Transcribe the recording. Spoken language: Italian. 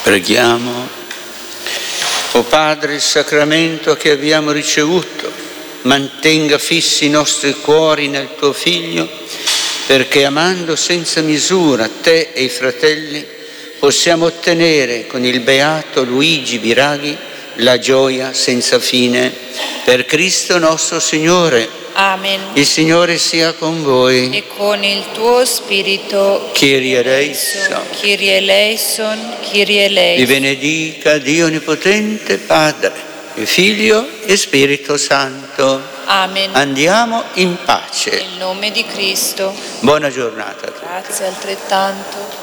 Preghiamo. O Padre, il sacramento che abbiamo ricevuto mantenga fissi i nostri cuori nel tuo Figlio, perché amando senza misura te e i fratelli possiamo ottenere con il beato Luigi Biraghi la gioia senza fine. Per Cristo nostro Signore. Amen. Il Signore sia con voi. E con il tuo spirito. Kyrie eleison. Kyrie eleison. Kyrie eleison. Vi benedica Dio Onnipotente, Padre e Figlio e Spirito Santo. Amen. Andiamo in pace. Nel nome di Cristo. Buona giornata a tutti. Grazie altrettanto.